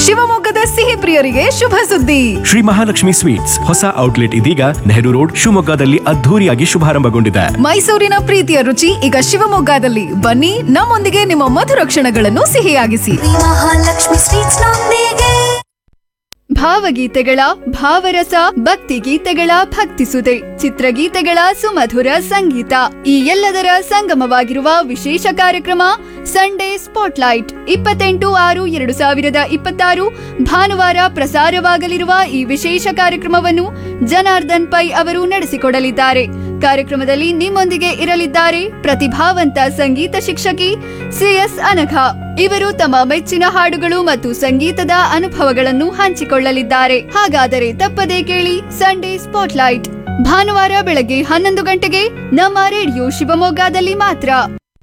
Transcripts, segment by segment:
ಶಿವಮೊಗ್ಗದ ಸಿಹಿ ಪ್ರಿಯರಿಗೆ ಶುಭ ಸುದ್ದಿ. ಶ್ರೀ ಮಹಾಲಕ್ಷ್ಮಿ ಸ್ವೀಟ್ಸ್ ಹೊಸ ಔಟ್ಲೆಟ್ ಇದೀಗ ನೆಹರು ರೋಡ್ ಶಿವಮೊಗ್ಗದಲ್ಲಿ ಅದ್ಧೂರಿಯಾಗಿ ಶುಭಾರಂಭಗೊಂಡಿದೆ. ಮೈಸೂರಿನ ಪ್ರೀತಿಯ ರುಚಿ ಈಗ ಶಿವಮೊಗ್ಗದಲ್ಲಿ. ಬನ್ನಿ, ನಮ್ಮೊಂದಿಗೆ ನಿಮ್ಮ ಮಧುರ ಕ್ಷಣಗಳನ್ನು ಸಿಹಿಯಾಗಿಸಿ. ಮಹಾಲಕ್ಷ್ಮಿ ಸ್ವೀಟ್ಸ್ ನೊಂದಿಗೆ ಭಾವಗೀತೆಗಳ ಭಾವರಸ, ಭಕ್ತಿ ಗೀತೆಗಳ ಭಕ್ತಿಸುದೆ, ಚಿತ್ರಗೀತೆಗಳ ಸುಮಧುರ ಸಂಗೀತ, ಈ ಎಲ್ಲದರ ಸಂಗಮವಾಗಿರುವ ವಿಶೇಷ ಕಾರ್ಯಕ್ರಮ ಸಂಡೇ ಸ್ಪಾಟ್ಲೈಟ್ 28/6/2026 ಭಾನುವಾರ ಪ್ರಸಾರವಾಗಲಿರುವ ಈ ವಿಶೇಷ ಕಾರ್ಯಕ್ರಮವನ್ನು ಜನಾರ್ದನ್ ಪೈ ಅವರು ನಡೆಸಿಕೊಡಲಿದ್ದಾರೆ. ಕಾರ್ಯಕ್ರಮದಲ್ಲಿ ನಿಮ್ಮೊಂದಿಗೆ ಇರಲಿದ್ದಾರೆ ಪ್ರತಿಭಾವಂತ ಸಂಗೀತ ಶಿಕ್ಷಕಿ CS ಅನಘಾ. ಇವರು ತಮ್ಮ ಮೆಚ್ಚಿನ ಹಾಡುಗಳು ಮತ್ತು ಸಂಗೀತದ ಅನುಭವಗಳನ್ನು ಹಂಚಿಕೊಳ್ಳಲಿದ್ದಾರೆ. ಹಾಗಾದರೆ ತಪ್ಪದೇ ಕೇಳಿ ಸಂಡೇ ಸ್ಪಾಟ್ಲೈಟ್ ಭಾನುವಾರ ಬೆಳಗ್ಗೆ 11 ಗಂಟೆಗೆ ನಮ್ಮ ರೇಡಿಯೋ ಶಿವಮೊಗ್ಗದಲ್ಲಿ ಮಾತ್ರ.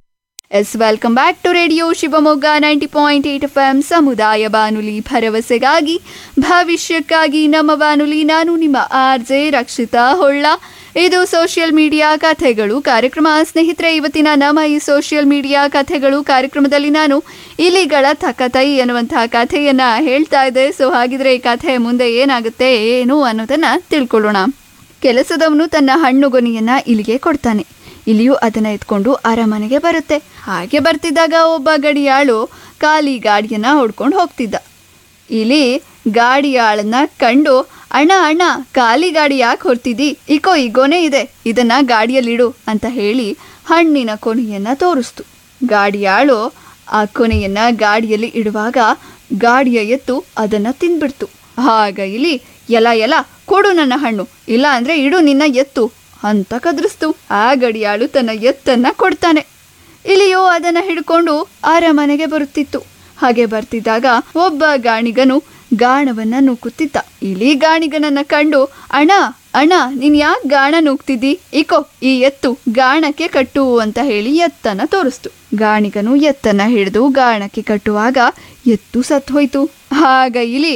Welcome back to radio Shivamogga 90.8 FM ಸಮುದಾಯ ಬಾನುಲಿ, ಭರವಸೆಗಾಗಿ ಭವಿಷ್ಯಕ್ಕಾಗಿ ನಮ್ಮ ಬಾನುಲಿ. ನಾನು ನಿಮ್ಮ RJ ರಕ್ಷಿತಾ ಹೊಳ್ಳ. ಇದು ಸೋಷಿಯಲ್ ಮೀಡಿಯಾ ಕಥೆಗಳು ಕಾರ್ಯಕ್ರಮ. ಸ್ನೇಹಿತರೆ, ಇವತ್ತಿನ ನಮ್ಮ ಈ ಸೋಷಿಯಲ್ ಮೀಡಿಯಾ ಕಥೆಗಳು ಕಾರ್ಯಕ್ರಮದಲ್ಲಿ ನಾನು ಇಲಿಗಳ ತಕತೈ ಎನ್ನುವಂತಹ ಕಥೆಯನ್ನ ಹೇಳ್ತಾ ಇದ್ದೆ. ಸೊ ಹಾಗಿದ್ರೆ ಈ ಕಥೆ ಮುಂದೆ ಏನಾಗುತ್ತೆ ಏನು ಅನ್ನೋದನ್ನ ತಿಳ್ಕೊಳ್ಳೋಣ. ಕೆಲಸದವನು ತನ್ನ ಹಣ್ಣುಗೊನೆಯನ್ನ ಇಲಿಗೆ ಕೊಡ್ತಾನೆ. ಇಲಿಯು ಅದನ್ನ ಎತ್ಕೊಂಡು ಅರಮನೆಗೆ ಬರುತ್ತೆ. ಹಾಗೆ ಬರ್ತಿದ್ದಾಗ ಒಬ್ಬ ಗಡಿಯಾಳು ಖಾಲಿ ಗಾಡಿಯನ್ನ ಹೊಡ್ಕೊಂಡು ಹೋಗ್ತಿದ್ದ. ಇಲಿ ಗಾಡಿಯಾಳನ್ನ ಕಂಡು, ಅಣ್ಣ ಅಣ್ಣ, ಖಾಲಿ ಗಾಡಿ ಯಾಕೆ ಹೊರ್ತಿದ್ದಿ? ಇಕೋ, ಈ ಗೊನೆ ಇದೆ, ಇದನ್ನ ಗಾಡಿಯಲ್ಲಿಡು ಅಂತ ಹೇಳಿ ಹಣ್ಣಿನ ಕೊನೆಯನ್ನ ತೋರಿಸ್ತು. ಗಾಡಿಯಾಳು ಆ ಕೊನೆಯನ್ನ ಗಾಡಿಯಲ್ಲಿ ಇಡುವಾಗ ಗಾಡಿಯ ಎತ್ತು ಅದನ್ನ ತಿಂದ್ಬಿಡ್ತು. ಆಗ ಇಲಿ, ಎಲ ಕೊಡು ನನ್ನ ಹಣ್ಣು, ಇಲ್ಲ ಅಂದ್ರೆ ಇಡು ನಿನ್ನ ಎತ್ತು ಅಂತ ಕದ್ರಿಸ್ತು. ಆ ಗಡಿಯಾಳು ತನ್ನ ಎತ್ತನ್ನ ಕೊಡ್ತಾನೆ. ಇಲಿಯೋ ಅದನ್ನ ಹಿಡ್ಕೊಂಡು ಅರಮನೆಗೆ ಬರುತ್ತಿತ್ತು. ಹಾಗೆ ಬರ್ತಿದ್ದಾಗ ಒಬ್ಬ ಗಾಣಿಗನು ಗಾಣವನ್ನ ನೂಕುತ್ತಿದ್ದ. ಇಲಿ ಗಾಣಿಗನನ್ನ ಕಂಡು, ಅಣ್ಣ ಅಣ್ಣ, ನೀನ್ ಯಾಕೆ ಗಾಣ ನೂಕ್ತಿದ್ದಿ? ಇಕೋ, ಈ ಎತ್ತು ಗಾಣಕ್ಕೆ ಕಟ್ಟು ಅಂತ ಹೇಳಿ ಎತ್ತನ್ನ ತೋರಿಸ್ತು. ಗಾಣಿಗನು ಎತ್ತನ್ನ ಹಿಡಿದು ಗಾಣಕ್ಕೆ ಕಟ್ಟುವಾಗ ಎತ್ತು ಸತ್ತು ಹೋಯ್ತು. ಆಗ ಇಲಿ,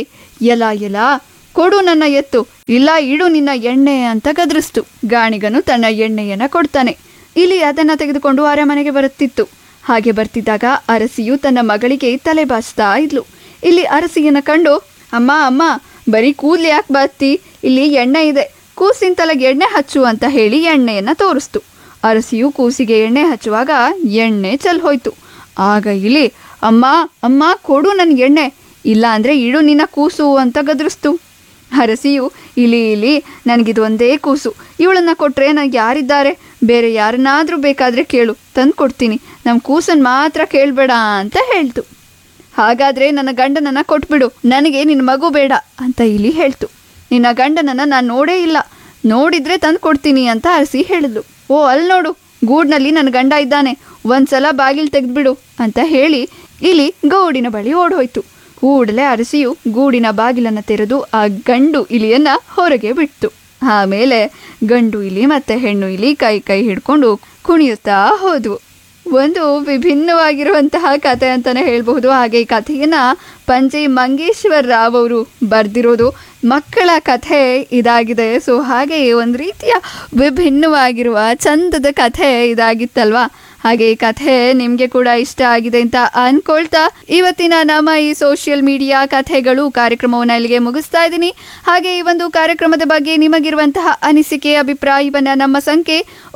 ಎಲ ಕೊಡು ನನ್ನ ಎತ್ತು, ಇಲ್ಲ ಇಡು ನಿನ್ನ ಎಣ್ಣೆ ಅಂತ ಗದರಿಸ್ತು. ಗಾಣಿಗನು ತನ್ನ ಎಣ್ಣೆಯನ್ನ ಕೊಡ್ತಾನೆ. ಇಲಿ ಅದನ್ನ ತೆಗೆದುಕೊಂಡು ಅರಮನೆಗೆ ಬರುತ್ತಿತ್ತು. ಹಾಗೆ ಬರ್ತಿದ್ದಾಗ ಅರಸಿಯು ತನ್ನ ಮಗಳಿಗೆ ತಲೆ ಬಾಚ್ತಾ ಇದ್ಲು. ಇಲ್ಲಿ ಅರಸಿಯನ್ನ ಕಂಡು, ಅಮ್ಮ ಅಮ್ಮ, ಬರೀ ಕೂದಲು ಯಾಕೆ ಬಾಚ್ತಿ? ಇಲ್ಲಿ ಎಣ್ಣೆ ಇದೆ, ಕೂಸಿನ ತಲೆಗೆ ಎಣ್ಣೆ ಹಚ್ಚು ಅಂತ ಹೇಳಿ ಎಣ್ಣೆಯನ್ನ ತೋರಿಸ್ತು. ಅರಸಿಯು ಕೂಸಿಗೆ ಎಣ್ಣೆ ಹಚ್ಚುವಾಗ ಎಣ್ಣೆ ಚೆಲ್ ಹೋಯ್ತು. ಆಗ ಇಲಿ, ಅಮ್ಮ ಅಮ್ಮ, ಕೊಡು ನನ್ನ ಎಣ್ಣೆ, ಇಲ್ಲ ಅಂದ್ರೆ ಇಡು ನಿನ್ನ ಕೂಸು ಅಂತ ಗದರಿಸ್ತು. ಅರಸಿಯು, ಇಲಿ ನನಗಿದು ಒಂದೇ ಕೂಸು, ಇವಳನ್ನ ಕೊಟ್ರೆ ನನಗೆ ಯಾರಿದ್ದಾರೆ? ಬೇರೆ ಯಾರನ್ನಾದ್ರೂ ಬೇಕಾದ್ರೆ ಕೇಳು, ತಂದು ಕೊಡ್ತೀನಿ, ನಮ್ಮ ಕೂಸನ್ ಮಾತ್ರ ಕೇಳಬೇಡ ಅಂತ ಹೇಳ್ತು. ಹಾಗಾದ್ರೆ ನನ್ನ ಗಂಡನನ್ನ ಕೊಟ್ಬಿಡು, ನನಗೆ ನಿನ್ನ ಮಗು ಬೇಡ ಅಂತ ಇಲಿ ಹೇಳ್ತು. ನಿನ್ನ ಗಂಡನನ್ನ ನಾನು ನೋಡೇ ಇಲ್ಲ, ನೋಡಿದ್ರೆ ತಂದು ಕೊಡ್ತೀನಿ ಅಂತ ಅರಸಿ ಹೇಳಿದ್ಲು. ಓ, ಅಲ್ಲಿ ನೋಡು, ಗೂಡ್ನಲ್ಲಿ ನನ್ನ ಗಂಡ ಇದ್ದಾನೆ, ಒಂದ್ಸಲ ಬಾಗಿಲು ತೆಗೆದ್ಬಿಡು ಅಂತ ಹೇಳಿ ಇಲಿ ಗೂಡಿನ ಬಳಿ ಓಡೋಯ್ತು. ಕೂಡಲೇ ಅರಸಿಯು ಗೂಡಿನ ಬಾಗಿಲನ್ನು ತೆರೆದು ಆ ಗಂಡು ಇಲಿಯನ್ನ ಹೊರಗೆ ಬಿಟ್ಟು, ಆಮೇಲೆ ಗಂಡು ಇಲಿ ಮತ್ತೆ ಹೆಣ್ಣು ಇಲಿ ಕೈ ಹಿಡ್ಕೊಂಡು ಕುಣಿಯುತ್ತಾ ಹೋದ್ವು. ಒಂದು ವಿಭಿನ್ನವಾಗಿರುವಂತಹ ಕಥೆ ಅಂತಾನೆ ಹೇಳ್ಬಹುದು. ಹಾಗೆ ಈ ಕಥೆಯನ್ನ ಪಂಜೆ ಮಂಗೇಶ್ವರ್ ರಾವ್ ಅವರು ಬರೆದಿರೋದು. ಮಕ್ಕಳ ಕಥೆ ಇದಾಗಿದೆ. ಸೊ ಹಾಗೆ ಒಂದು ರೀತಿಯ ವಿಭಿನ್ನವಾಗಿರುವ ಚಂದದ ಕಥೆ ಇದಾಗಿತ್ತಲ್ವಾ. ಹಾಗೆ ಈ ಕಥೆ ನಿಮಗೆ ಕೂಡ ಇಷ್ಟ ಆಗಿದೆ ಅಂತ ಅನ್ಕೊಳ್ತಾ ಇವತ್ತಿನ ನಮ್ಮ ಈ ಸೋಷಿಯಲ್ ಮೀಡಿಯಾ ಕಥೆಗಳು ಕಾರ್ಯಕ್ರಮವನ್ನು ಇಲ್ಲಿಗೆ ಮುಗಿಸ್ತಾ ಇದ್ದೀನಿ. ಹಾಗೆ ಈ ಒಂದು ಕಾರ್ಯಕ್ರಮದ ಬಗ್ಗೆ ನಿಮಗಿರುವಂತಹ ಅನಿಸಿಕೆ, ಅಭಿಪ್ರಾಯವನ್ನ ನಮ್ಮ ಸಂಖ್ಯೆ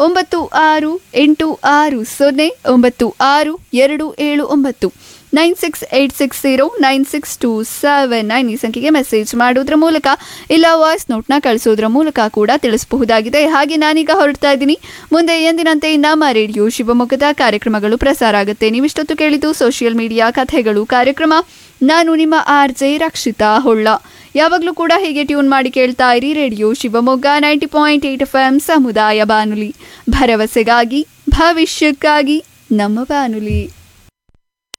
9860962799 9686096279 ಈ ಸಂಖ್ಯೆಗೆ ಮೆಸೇಜ್ ಮಾಡೋದ್ರ ಮೂಲಕ ಇಲ್ಲ ವಾಯ್ಸ್ ನೋಟ್ನ ಕಳಿಸೋದ್ರ ಮೂಲಕ ಕೂಡ ತಿಳಿಸಬಹುದಾಗಿದೆ. ಹಾಗೆ ನಾನೀಗ ಹೊರಡ್ತಾ ಇದ್ದೀನಿ. ಮುಂದೆ ಎಂದಿನಂತೆ ನಮ್ಮ ರೇಡಿಯೋ ಶಿವಮೊಗ್ಗದ ಕಾರ್ಯಕ್ರಮಗಳು ಪ್ರಸಾರ ಆಗುತ್ತೆ. ನೀವಿಷ್ಟೊತ್ತು ಕೇಳಿದ್ದು ಸೋಷಿಯಲ್ ಮೀಡಿಯಾ ಕಥೆಗಳು ಕಾರ್ಯಕ್ರಮ. ನಾನು ನಿಮ್ಮ RJ ರಕ್ಷಿತಾ ಹೊಳ್ಳ. ಯಾವಾಗಲೂ ಕೂಡ ಹೀಗೆ ಟ್ಯೂನ್ ಮಾಡಿ ಕೇಳ್ತಾ ಇರಿ ರೇಡಿಯೋ ಶಿವಮೊಗ್ಗ 90.8 FM ಸಮುದಾಯ ಬಾನುಲಿ, ಭರವಸೆಗಾಗಿ ಭವಿಷ್ಯಕ್ಕಾಗಿ ನಮ್ಮ ಬಾನುಲಿ.